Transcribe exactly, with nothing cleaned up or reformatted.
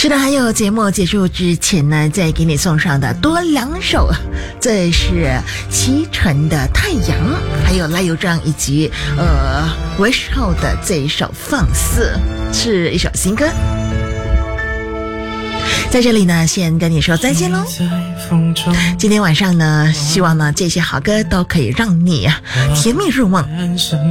是的，还有节目结束之前呢，再给你送上的多两首，这是齐晨的《太阳》，还有赖友章以及呃 Wish House 的这一首《放肆》，是一首新歌。在这里呢，先跟你说再见喽。今天晚上呢，希望呢这些好歌都可以让你甜蜜入梦。